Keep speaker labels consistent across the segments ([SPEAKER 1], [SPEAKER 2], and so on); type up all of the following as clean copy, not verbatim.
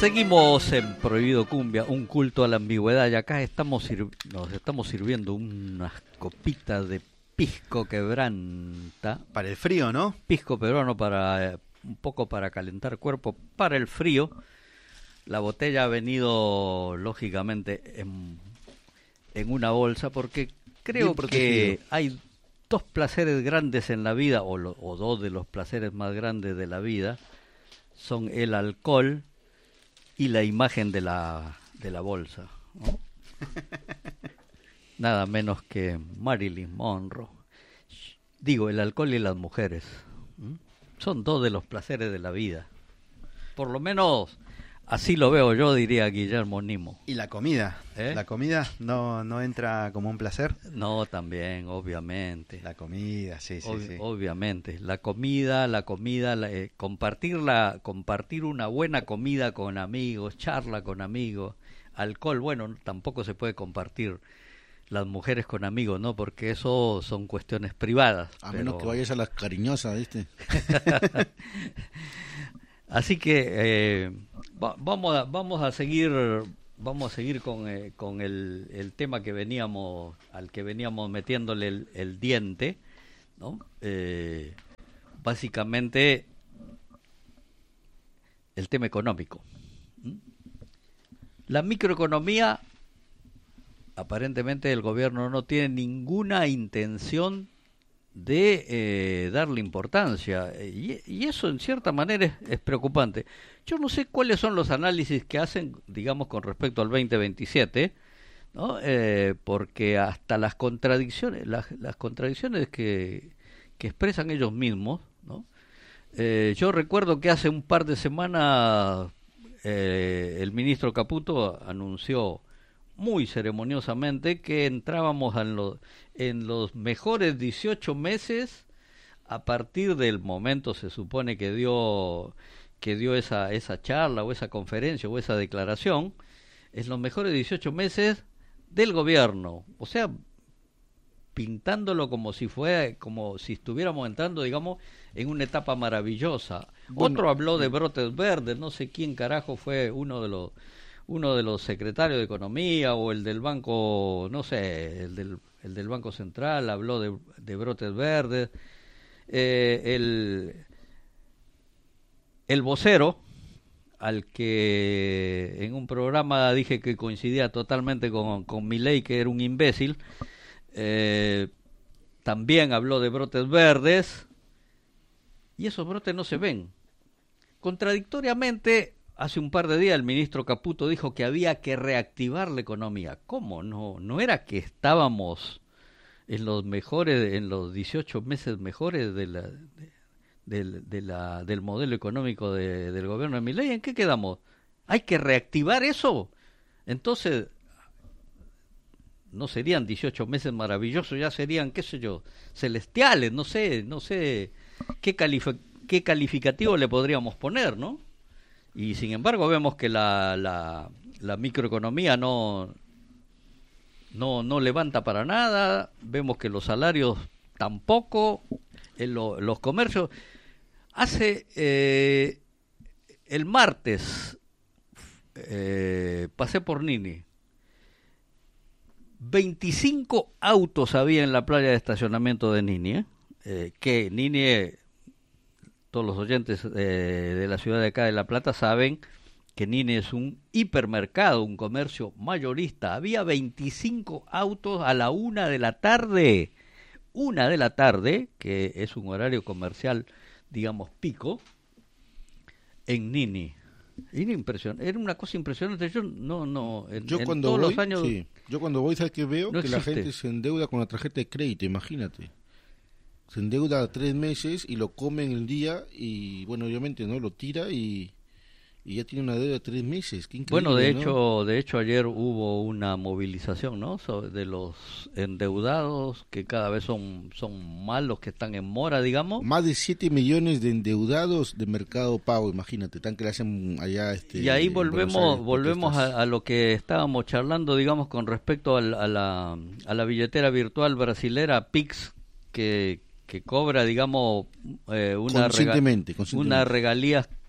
[SPEAKER 1] Seguimos en Prohibido Cumbia, un culto a la ambigüedad, y acá nos estamos sirviendo unas copitas de pisco quebranta.
[SPEAKER 2] Para el frío, ¿no?
[SPEAKER 1] Pisco peruano para un poco para calentar cuerpo, para el frío. La botella ha venido, lógicamente, en una bolsa, porque creo que hay dos placeres grandes en la vida, o dos de los placeres más grandes de la vida, son el alcohol y la imagen de la bolsa, ¿no? Nada menos que Marilyn Monroe. Digo, el alcohol y las mujeres, ¿m? Son dos de los placeres de la vida. Por lo menos así lo veo yo, diría Guillermo Nimo.
[SPEAKER 2] ¿Y la comida? ¿La comida no entra como un placer?
[SPEAKER 1] No, también, obviamente.
[SPEAKER 2] La comida, sí.
[SPEAKER 1] Obviamente. La comida, compartir una buena comida con amigos, charla con amigos. Alcohol, bueno, tampoco se puede compartir las mujeres con amigos, ¿no? Porque eso son cuestiones privadas.
[SPEAKER 3] Menos que vayas a las cariñosas, ¿viste?
[SPEAKER 1] Así que vamos a seguir con el tema al que veníamos metiéndole el diente, ¿no? Básicamente el tema económico. La microeconomía, aparentemente el gobierno no tiene ninguna intención de darle importancia, y eso en cierta manera es preocupante. Yo no sé cuáles son los análisis que hacen, digamos, con respecto al 2027, ¿no? Porque hasta las contradicciones que expresan ellos mismos, ¿no? Yo recuerdo que hace un par de semanas el ministro Caputo anunció muy ceremoniosamente que entrábamos en los mejores 18 meses a partir del momento, se supone, que dio esa charla o esa conferencia o esa declaración, en los mejores 18 meses del gobierno. O sea, pintándolo como si estuviéramos entrando, digamos, en una etapa maravillosa. Bueno, otro habló de brotes verdes, no sé quién carajo fue uno de los secretarios de Economía o el del banco, no sé, el del Banco Central habló de brotes verdes. El vocero, al que en un programa dije que coincidía totalmente con Milei, que era un imbécil, también habló de brotes verdes, y esos brotes no se ven. Contradictoriamente, hace un par de días el ministro Caputo dijo que había que reactivar la economía. ¿Cómo? ¿No era que estábamos en los 18 meses mejores del modelo económico del gobierno de Milei? ¿En qué quedamos? ¿Hay que reactivar eso? Entonces, no serían 18 meses maravillosos, ya serían, qué sé yo, celestiales, no sé qué calificativo le podríamos poner, ¿no? Y sin embargo vemos que la microeconomía no levanta para nada, vemos que los salarios tampoco, los comercios. El martes pasé por Nini, 25 autos había en la playa de estacionamiento de Nini, que Nini, todos los oyentes de la ciudad de acá de La Plata saben que Nini es un hipermercado, un comercio mayorista. Había 25 autos a la 1 de la tarde. 1 de la tarde, que es un horario comercial, digamos, pico, en Nini. Era una cosa impresionante. Yo
[SPEAKER 3] cuando
[SPEAKER 1] todos
[SPEAKER 3] voy,
[SPEAKER 1] los años...
[SPEAKER 3] sí. Yo cuando voy, ¿sabes qué veo?
[SPEAKER 1] No
[SPEAKER 3] que
[SPEAKER 1] existe.
[SPEAKER 3] La gente se endeuda con la tarjeta de crédito, imagínate. Se endeuda 3 meses y lo come en el día y, bueno, obviamente, ¿no? Lo tira y ya tiene una deuda de 3 meses. Qué increíble,
[SPEAKER 1] bueno,
[SPEAKER 3] ¿no?
[SPEAKER 1] de hecho ayer hubo una movilización, ¿no? De los endeudados, que cada vez son más los que están en mora, digamos.
[SPEAKER 3] Más de 7 millones de endeudados de Mercado Pago, imagínate, tan que le hacen allá
[SPEAKER 1] y ahí volvemos a lo que estábamos charlando, digamos, con respecto a la billetera virtual brasilera Pix, que cobra, digamos,
[SPEAKER 3] conscientemente.
[SPEAKER 1] unas regalías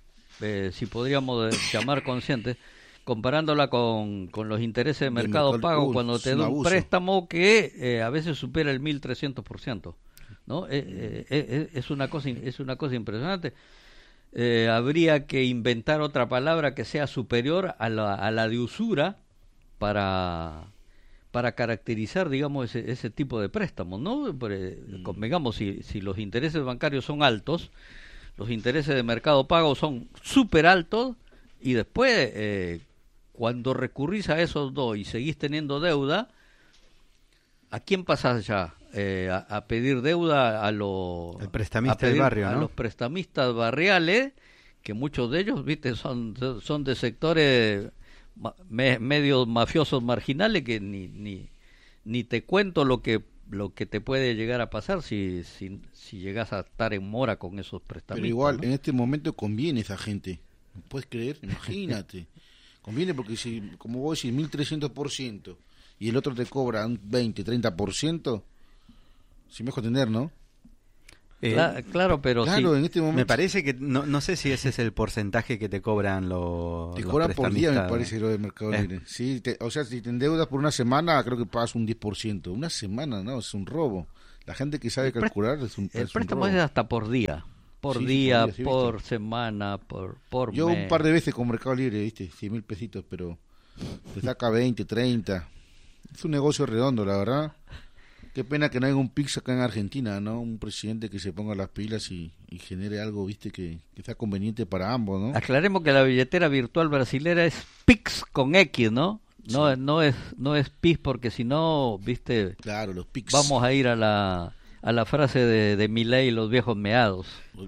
[SPEAKER 1] si podríamos llamar consciente, comparándola con los intereses de mercado pago cuando te da un préstamo que a veces supera el 1.300%, ¿no? Es una cosa impresionante. Habría que inventar otra palabra que sea superior a la de usura para caracterizar, digamos, ese tipo de préstamos, ¿no? Convengamos, si los intereses bancarios son altos, los intereses de mercado pago son súper altos, y después, cuando recurrís a esos dos y seguís teniendo deuda, ¿a quién pasás ya? A pedir deuda
[SPEAKER 2] el prestamista del barrio, ¿no?
[SPEAKER 1] A los prestamistas barriales, que muchos de ellos, viste, son de sectores medios mafiosos marginales, que ni te cuento lo que te puede llegar a pasar si llegas a estar en mora con esos prestamistas.
[SPEAKER 3] Pero igual,
[SPEAKER 1] ¿no?
[SPEAKER 3] En este momento conviene esa gente. ¿No puedes creer? Imagínate. Conviene porque si, como vos decís, 1.300% y el otro te cobra un 20, 30%, si me dejo entender, ¿no?
[SPEAKER 1] Claro, pero
[SPEAKER 3] claro, en este momento
[SPEAKER 2] me parece que no sé si ese es el porcentaje que te cobran
[SPEAKER 3] te cobran por día, me parece, lo de Mercado Libre. Sí, o sea, si te endeudas por una semana, creo que pagas un 10%. Una semana, no, es un robo. La gente que sabe calcular es un
[SPEAKER 1] el préstamo
[SPEAKER 3] robo.
[SPEAKER 1] es hasta por día. Por día, por semana, por
[SPEAKER 3] Yo
[SPEAKER 1] mes.
[SPEAKER 3] Un par de veces con Mercado Libre, ¿viste? 100.000 pesitos, pero te saca 20, 30. Es un negocio redondo, la verdad. Qué pena que no haya un Pix acá en Argentina, ¿no? Un presidente que se ponga las pilas y genere algo, ¿viste? Que sea conveniente para ambos, ¿no?
[SPEAKER 1] Aclaremos que la billetera virtual brasilera es Pix con X, ¿no? No, sí. no es Pix, porque si no, ¿viste?
[SPEAKER 3] Claro, los Pix.
[SPEAKER 1] Vamos a ir a la frase de Milei, los viejos meados.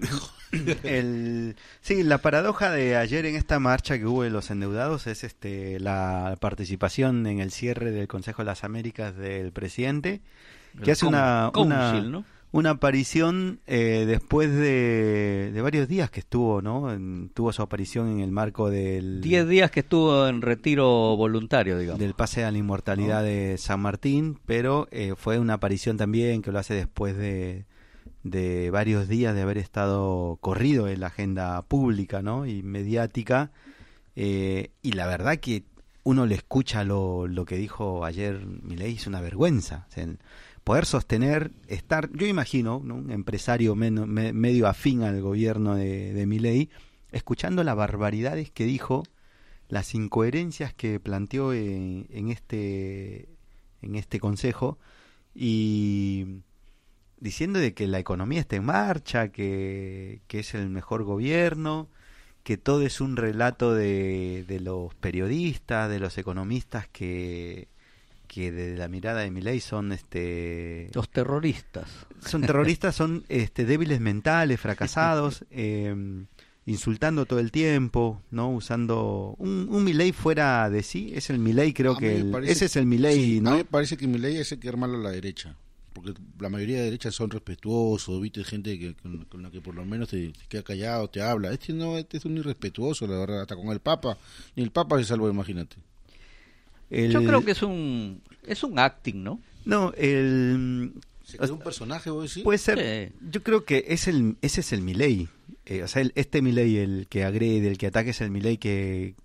[SPEAKER 2] Sí, la paradoja de ayer en esta marcha que hubo de los endeudados es la participación en el cierre del Consejo de las Américas del presidente, que hace una aparición después de varios días que estuvo, ¿no? Tuvo su aparición en el marco del
[SPEAKER 1] 10 días que estuvo en retiro voluntario, digamos,
[SPEAKER 2] del pase a la inmortalidad de San Martín, pero fue una aparición también que lo hace después de varios días de haber estado corrido en la agenda pública, ¿no? Y mediática, y la verdad que uno le escucha lo que dijo ayer Milei, es una vergüenza. O sea, poder sostener, yo imagino, ¿no? Un empresario medio afín al gobierno de Milei, escuchando las barbaridades que dijo, las incoherencias que planteó en este consejo, y diciendo de que la economía está en marcha, que es el mejor gobierno, que todo es un relato de los periodistas, de los economistas que desde la mirada de Milei son
[SPEAKER 1] los terroristas.
[SPEAKER 2] Son terroristas, son débiles mentales, fracasados, insultando todo el tiempo, ¿no? Usando un Milei fuera de sí, es el Milei, creo que ese es el Milei,
[SPEAKER 3] sí,
[SPEAKER 2] ¿no?
[SPEAKER 3] A mí me parece que Milei es el que armarlo a la derecha, porque la mayoría de derechas son respetuosos, viste, gente con la que por lo menos te queda callado, te habla. Este es un irrespetuoso, la verdad, hasta con el Papa, ni el Papa se salvó, imagínate.
[SPEAKER 1] Yo creo que es un acting, ¿no?
[SPEAKER 2] No,
[SPEAKER 3] ¿Se quedó un personaje, vos decís?
[SPEAKER 2] Puede ser. Sí. Yo creo que ese es el Milei. O sea, este Milei, el que agrede, el que ataque, es el Milei que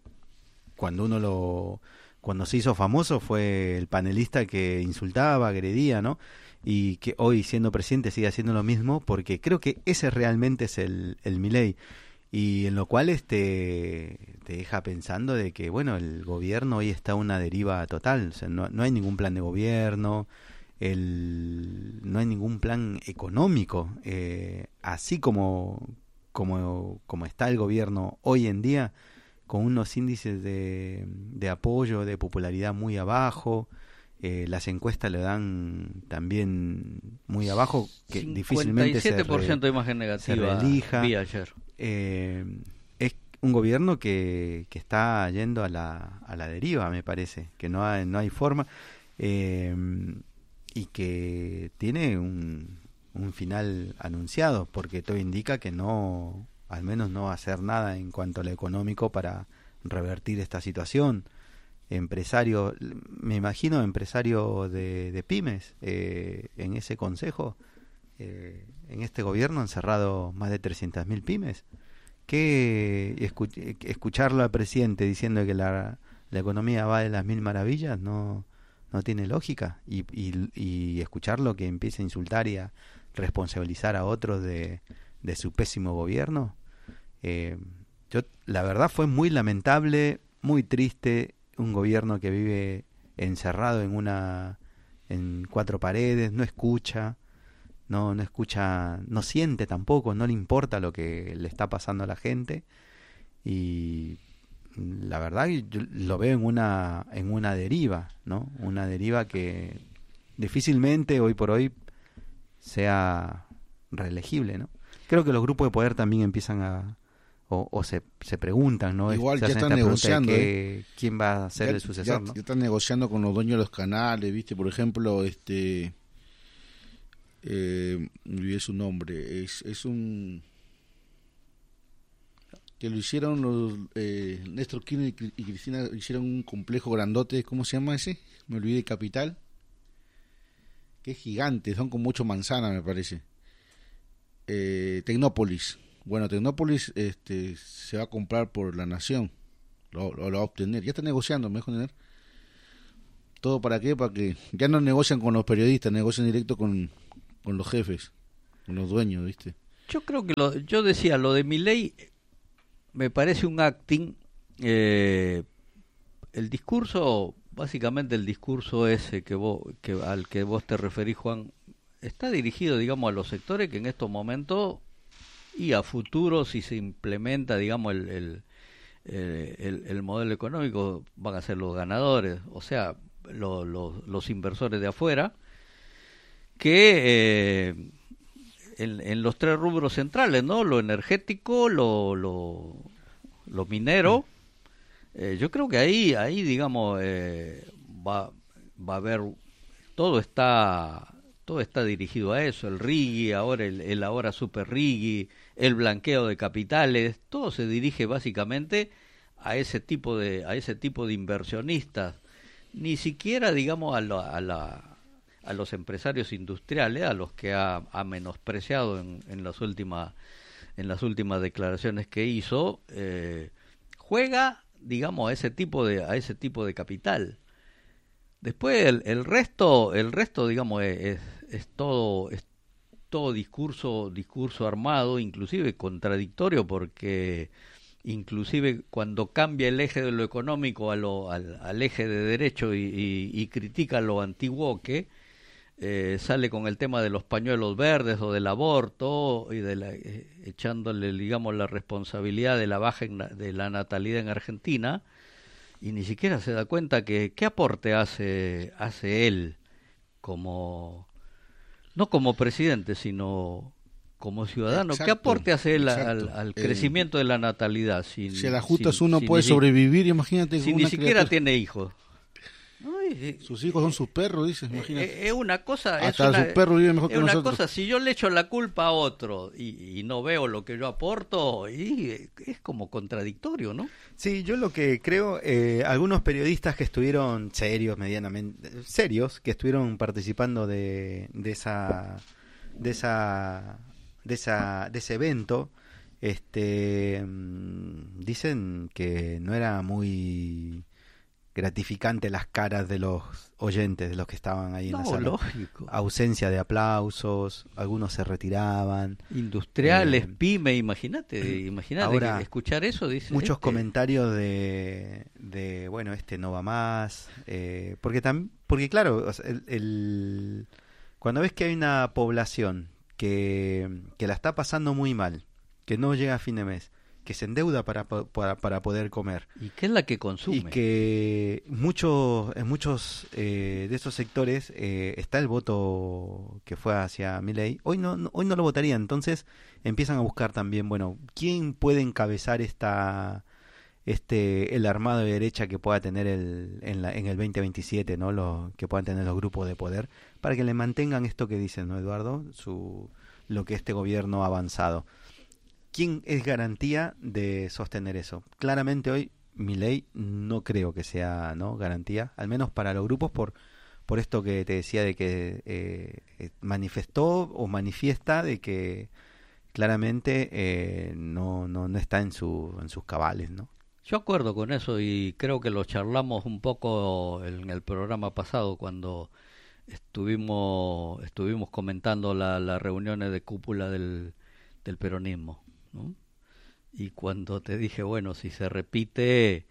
[SPEAKER 2] cuando se hizo famoso fue el panelista que insultaba, agredía, ¿no? Y que hoy, siendo presidente, sigue haciendo lo mismo, porque creo que ese realmente es el Milei. Y en lo cual te deja pensando de que, bueno, el gobierno hoy está a una deriva total. O sea, no hay ningún plan de gobierno, no hay ningún plan económico. Así como está el gobierno hoy en día, con unos índices de apoyo, de popularidad muy abajo. Las encuestas le dan también muy abajo, que difícilmente
[SPEAKER 1] 57% de imagen negativa
[SPEAKER 2] se relija.
[SPEAKER 1] Vi ayer.
[SPEAKER 2] Es un gobierno que está yendo a la deriva, me parece, que no hay forma, y que tiene un final anunciado, porque todo indica que al menos no va a hacer nada en cuanto a lo económico para revertir esta situación. Empresario, me imagino empresario de pymes en ese consejo, en este gobierno han cerrado más de 300.000 pymes escucharlo al presidente diciendo que la economía va de las mil maravillas no tiene lógica, y escucharlo que empiece a insultar y a responsabilizar a otros de su pésimo gobierno. La verdad fue muy lamentable, muy triste, un gobierno que vive encerrado en cuatro paredes, no escucha, no escucha, no siente tampoco, no le importa lo que le está pasando a la gente, y la verdad yo lo veo en una deriva, ¿no? Una deriva que difícilmente hoy por hoy sea reelegible, ¿no? Creo que los grupos de poder también empiezan se preguntan, ¿no?
[SPEAKER 3] Igual ya están negociando,
[SPEAKER 2] quién va a ser el sucesor, ¿no?
[SPEAKER 3] Ya están negociando con los dueños de los canales, ¿viste? Por ejemplo, olvidé su nombre, es un que lo hicieron los Néstor Kirchner y Cristina, hicieron un complejo grandote, ¿cómo se llama ese? Me olvidé, Capital, que es gigante, son como 8 manzanas, me parece. Tecnópolis. Bueno, Tecnópolis se va a comprar por la Nación, lo va a obtener, ya está negociando, me dijo. ¿Todo para qué? Para que ya no negocian con los periodistas, negocian directo con los jefes, con los dueños, ¿viste?
[SPEAKER 1] Yo creo que yo decía, lo de Milei me parece un acting. El discurso, básicamente el discurso ese al que vos te referís, Juan, está dirigido, digamos, a los sectores que en estos momentos y a futuro, si se implementa, digamos, el modelo económico, van a ser los ganadores, o sea, los inversores de afuera, que en los 3 rubros centrales, ¿no? Lo energético, lo minero. Yo creo que ahí digamos, va a haber, todo está dirigido a eso, el RIGI, ahora el ahora super RIGI, el blanqueo de capitales, todo se dirige básicamente a ese tipo de inversionistas, ni siquiera, digamos, a los empresarios industriales, a los que ha menospreciado en las últimas declaraciones que hizo. Juega, digamos, a ese tipo de capital. Después el resto, digamos, es todo discurso armado, inclusive contradictorio, porque inclusive cuando cambia el eje de lo económico al eje de derecho y critica lo antiguo, que sale con el tema de los pañuelos verdes o del aborto y echándole, digamos, la responsabilidad de la baja de la natalidad en Argentina, y ni siquiera se da cuenta que qué aporte hace él no como presidente, sino como ciudadano.
[SPEAKER 3] Exacto,
[SPEAKER 1] ¿Qué aporte hace él
[SPEAKER 3] exacto.
[SPEAKER 1] al crecimiento de la natalidad?
[SPEAKER 3] Si a las justas uno puede sobrevivir, imagínate.
[SPEAKER 1] Si ni siquiera tiene hijos.
[SPEAKER 3] Sus hijos son sus perros, dices, imagínate.
[SPEAKER 1] Es una cosa.
[SPEAKER 3] Hasta sus perros viven mejor que nosotros.
[SPEAKER 1] Es una cosa, si yo le echo la culpa a otro y no veo lo que yo aporto, y es como contradictorio, ¿no?
[SPEAKER 2] Sí, yo lo que creo, algunos periodistas que estuvieron medianamente serios, que estuvieron participando de ese evento, dicen que no era muy gratificante las caras de los oyentes, de los que estaban ahí en la sala.
[SPEAKER 1] Lógico.
[SPEAKER 2] Ausencia de aplausos, algunos se retiraban.
[SPEAKER 1] Industriales, pyme, imagínate
[SPEAKER 2] ahora,
[SPEAKER 1] escuchar eso, dice.
[SPEAKER 2] Muchos comentarios de bueno, no va más, porque claro, o sea, cuando ves que hay una población que la está pasando muy mal, que no llega a fin de mes, que se endeuda para poder comer,
[SPEAKER 1] y que es la que consume,
[SPEAKER 2] y que en muchos de estos sectores está el voto que fue hacia Milei, hoy no lo votarían. Entonces empiezan a buscar también, bueno, quién puede encabezar el armado de derecha que pueda tener en el 2027, ¿no? Que puedan tener los grupos de poder, para que le mantengan esto que dicen, ¿no, Eduardo? Lo que este gobierno ha avanzado. ¿Quién es garantía de sostener eso? Claramente hoy Milei no creo que sea, ¿no?, garantía, al menos para los grupos, por esto que te decía de que manifestó o manifiesta de que claramente no está en sus cabales, ¿no?
[SPEAKER 1] Yo acuerdo con eso y creo que lo charlamos un poco en el programa pasado cuando estuvimos comentando las reuniones de cúpula del peronismo, ¿no? Y cuando te dije, bueno, si se repite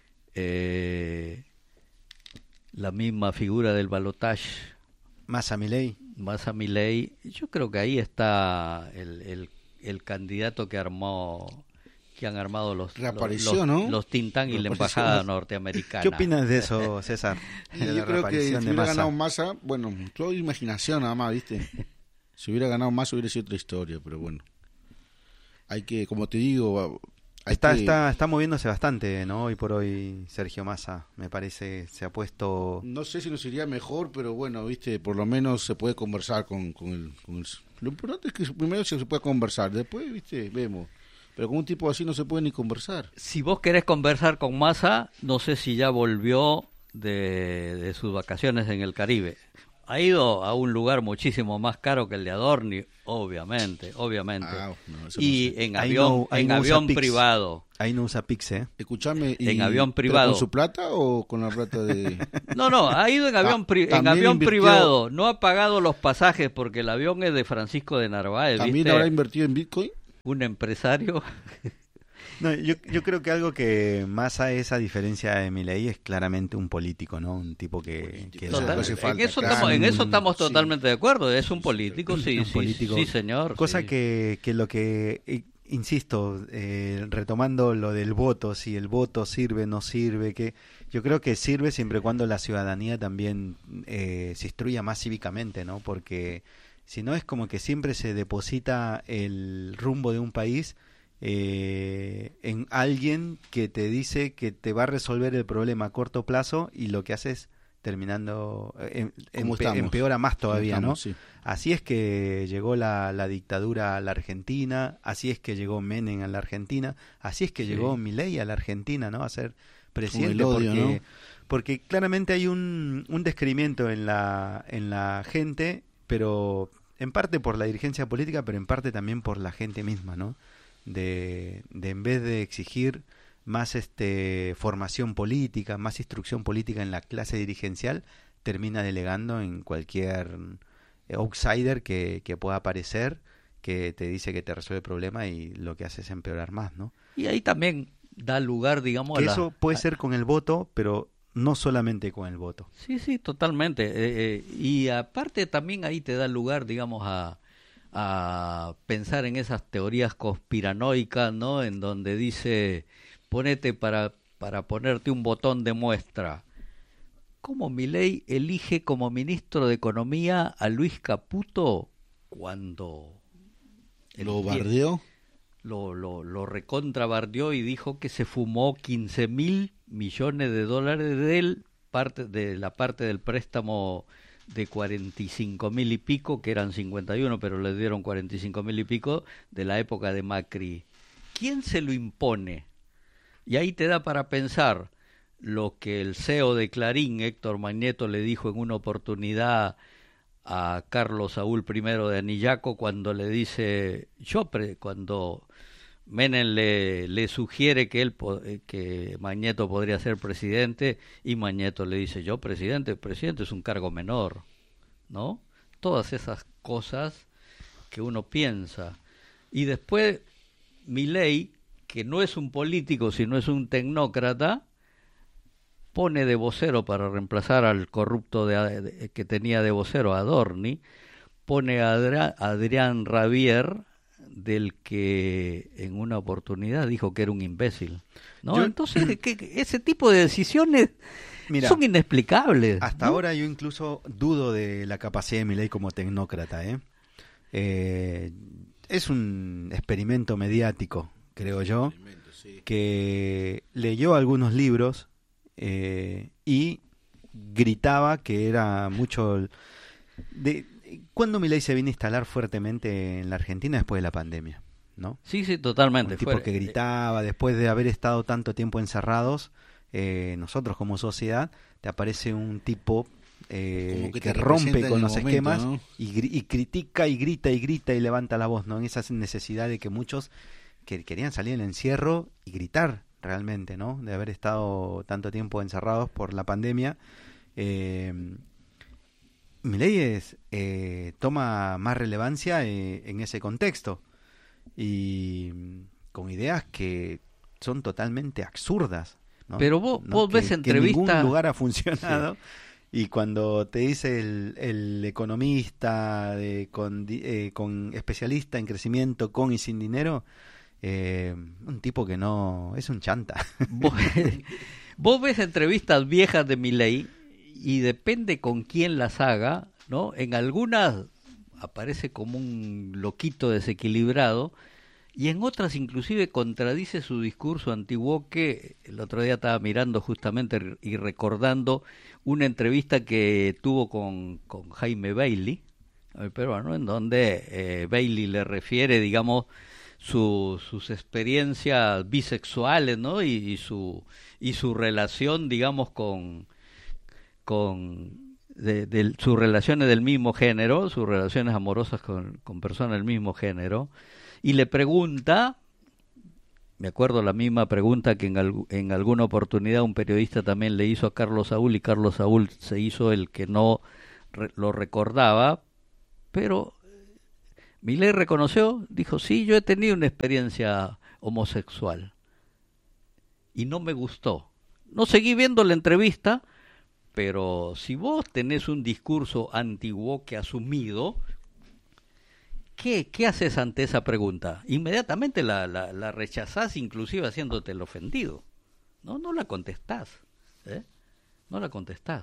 [SPEAKER 1] la misma figura del balotaje,
[SPEAKER 2] Massa-Milei,
[SPEAKER 1] yo creo que ahí está el candidato que han armado
[SPEAKER 3] reapareció, ¿no?
[SPEAKER 1] los Tintán y la embajada norteamericana.
[SPEAKER 2] ¿Qué opinas de eso, César? De
[SPEAKER 3] Yo creo que si hubiera ganado Massa, bueno, todo imaginación nada más, ¿viste? Si hubiera ganado Massa hubiera sido otra historia, pero bueno. Hay que, como te digo,
[SPEAKER 2] está moviéndose bastante, ¿no? Hoy por hoy Sergio Massa, me parece, se ha puesto...
[SPEAKER 3] No sé si nos iría mejor, pero bueno, ¿viste? Por lo menos se puede conversar con el... Lo importante es que primero se puede conversar, después, ¿viste? Vemos. Pero con un tipo así no se puede ni conversar.
[SPEAKER 1] Si vos querés conversar con Massa, no sé si ya volvió de sus vacaciones en el Caribe. Ha ido a un lugar muchísimo más caro que el de Adorni, obviamente. Y en avión privado.
[SPEAKER 2] Ahí no usa Pix, ¿eh?
[SPEAKER 3] Escuchame,
[SPEAKER 1] en avión privado.
[SPEAKER 3] ¿Con su plata o con la plata de...?
[SPEAKER 1] No, ha ido en avión privado. No ha pagado los pasajes porque el avión es de Francisco de Narváez.
[SPEAKER 3] ¿También
[SPEAKER 1] ¿viste?
[SPEAKER 3] habrá invertido en Bitcoin?
[SPEAKER 1] Un empresario.
[SPEAKER 2] No, yo creo que algo que Massa es, a diferencia de Milei, es claramente un político, ¿no? Un tipo que
[SPEAKER 1] Total, en eso estamos totalmente de acuerdo. Es un político, sí, señor.
[SPEAKER 2] Cosa
[SPEAKER 1] sí.
[SPEAKER 2] que lo que, insisto, retomando lo del voto, si el voto sirve, no sirve, que yo creo que sirve siempre y cuando la ciudadanía también se instruya más cívicamente, ¿no? Porque si no es como que siempre se deposita el rumbo de un país en alguien que te dice que te va a resolver el problema a corto plazo y lo que hace es terminando empeora más todavía, ¿no?
[SPEAKER 3] Sí.
[SPEAKER 2] Así es que llegó la dictadura a la Argentina, así es que llegó Menem a la Argentina, así es que llegó Milei a la Argentina, ¿no? A ser presidente, porque claramente hay un descreimiento en la gente, pero en parte por la dirigencia política, pero en parte también por la gente misma, ¿no? De en vez de exigir más formación política, más instrucción política en la clase dirigencial, termina delegando en cualquier outsider que pueda aparecer, que te dice que te resuelve el problema y lo que hace es empeorar más, ¿no?
[SPEAKER 1] Y ahí también da lugar, digamos,
[SPEAKER 2] eso puede ser con el voto, pero no solamente con el voto.
[SPEAKER 1] Sí, totalmente. Y aparte también ahí te da lugar, digamos, a pensar en esas teorías conspiranoicas, ¿no? En donde dice, ponete para ponerte un botón de muestra. ¿Cómo Milei elige como ministro de Economía a Luis Caputo cuando...
[SPEAKER 3] ¿Lo bardeó?
[SPEAKER 1] Lo recontrabardeó y dijo que se fumó 15.000 millones de dólares de la parte del préstamo de 45.000 y pico, que eran 51, pero le dieron 45.000 y pico de la época de Macri. ¿Quién se lo impone? Y ahí te da para pensar lo que el CEO de Clarín, Héctor Magneto, le dijo en una oportunidad a Carlos Saúl I de Anillaco cuando le dice, cuando Menem le sugiere que Magneto podría ser presidente, y Magneto le dice, yo presidente es un cargo menor, ¿no? Todas esas cosas que uno piensa. Y después Milei, que no es un político sino es un tecnócrata, pone de vocero para reemplazar al corrupto que tenía de vocero a Adorni, pone a Adrián Rabier, del que en una oportunidad dijo que era un imbécil, ¿no? Entonces, ese tipo de decisiones son inexplicables.
[SPEAKER 2] Hasta ahora yo incluso dudo de la capacidad de Milei como tecnócrata, es un experimento mediático, creo yo, que leyó algunos libros y gritaba que era mucho... ¿Cuándo Milei se vino a instalar fuertemente en la Argentina? Después de la pandemia, ¿no?
[SPEAKER 1] Sí, totalmente.
[SPEAKER 2] Un tipo que gritaba, después de haber estado tanto tiempo encerrados, nosotros como sociedad, te aparece un tipo
[SPEAKER 3] que
[SPEAKER 2] rompe con los
[SPEAKER 3] momento,
[SPEAKER 2] esquemas,
[SPEAKER 3] ¿no?
[SPEAKER 2] y critica y grita y grita y levanta la voz, ¿no? En esa necesidad de que muchos que querían salir del encierro y gritar realmente, ¿no? De haber estado tanto tiempo encerrados por la pandemia. Milei toma más relevancia en ese contexto y con ideas que son totalmente absurdas, ¿no?
[SPEAKER 1] Pero vos ves
[SPEAKER 2] que en
[SPEAKER 1] entrevistas...
[SPEAKER 2] ningún lugar ha funcionado. Sí. Y cuando te dice el economista con especialista en crecimiento con y sin dinero, un tipo que no es un chanta.
[SPEAKER 1] Vos ves entrevistas viejas de Milei y depende con quién las haga, ¿no? En algunas aparece como un loquito desequilibrado y en otras inclusive contradice su discurso antiguo, que el otro día estaba mirando justamente y recordando una entrevista que tuvo con Jaime Bailey, el peruano, en donde Bailey le refiere, digamos, sus experiencias bisexuales, ¿no? Y su relación, digamos, sus relaciones del mismo género, sus relaciones amorosas con personas del mismo género, y le pregunta, me acuerdo la misma pregunta que en alguna oportunidad un periodista también le hizo a Carlos Saúl, y Carlos Saúl se hizo el que no lo recordaba, pero Milei reconoció, dijo, sí, yo he tenido una experiencia homosexual y no me gustó. No seguí viendo la entrevista, pero si vos tenés un discurso antiguo que asumido, ¿qué haces ante esa pregunta? Inmediatamente la rechazás, inclusive haciéndote el ofendido. No la contestás, ¿eh? No la contestás.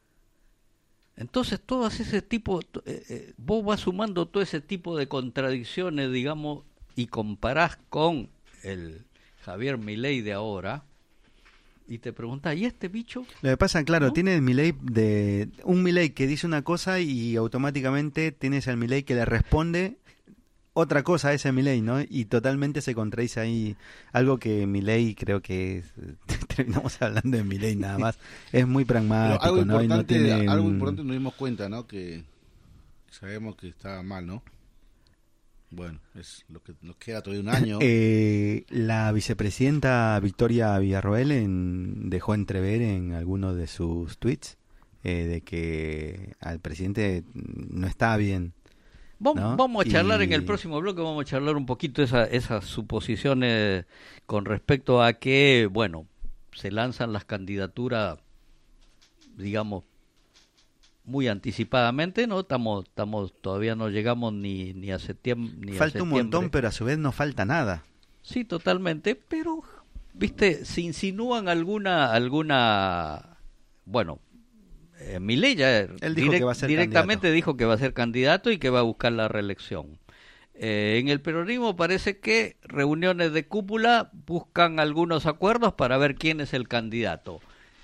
[SPEAKER 1] Entonces, todo ese tipo, vos vas sumando todo ese tipo de contradicciones, digamos, y comparás con el Javier Milei de ahora, y te preguntás, ¿y este bicho?
[SPEAKER 2] Lo que pasa, claro,
[SPEAKER 1] ¿no?
[SPEAKER 2] Tienes un Milei que dice una cosa y automáticamente tienes al Milei que le responde otra cosa a ese Milei, ¿no? Y totalmente se contradice ahí. Algo que Milei, creo que terminamos hablando de Milei nada más, es muy pragmático,
[SPEAKER 3] algo
[SPEAKER 2] ¿no? Y no tiene
[SPEAKER 3] algo importante nos dimos cuenta, ¿no? Que sabemos que está mal, ¿no? Bueno, es lo que nos queda todavía un año.
[SPEAKER 2] La vicepresidenta Victoria Villarroel dejó entrever en alguno de sus tweets de que al presidente no está bien. ¿No?
[SPEAKER 1] Vamos a charlar en el próximo bloque, vamos a charlar un poquito esas suposiciones con respecto a que, bueno, se lanzan las candidaturas, digamos, muy anticipadamente, ¿no? Todavía no llegamos ni a septiembre.
[SPEAKER 2] Falta un montón, pero a su vez no falta nada.
[SPEAKER 1] Sí, totalmente, pero, viste, se insinúan alguna, bueno, Milei ya
[SPEAKER 2] él dijo que va a ser
[SPEAKER 1] directamente
[SPEAKER 2] candidato.
[SPEAKER 1] dijo que va a ser candidato y que va a buscar la reelección. En el peronismo parece que reuniones de cúpula buscan algunos acuerdos para ver quién es el candidato.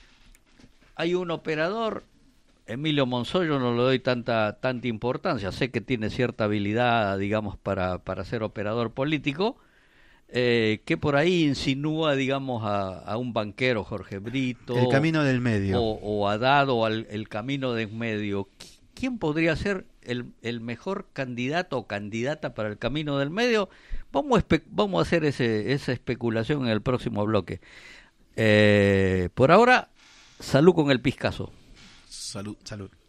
[SPEAKER 1] Hay un operador, Emilio Monzó, yo no le doy tanta importancia, sé que tiene cierta habilidad, digamos, para ser operador político, que por ahí insinúa, digamos, a un banquero, Jorge Brito,
[SPEAKER 2] el camino del medio,
[SPEAKER 1] o a Dado, el camino del medio. ¿Quién podría ser el mejor candidato o candidata para el camino del medio? Vamos a hacer esa especulación en el próximo bloque. Por ahora, salud con el Piscazo.
[SPEAKER 3] Salud.
[SPEAKER 2] Salud.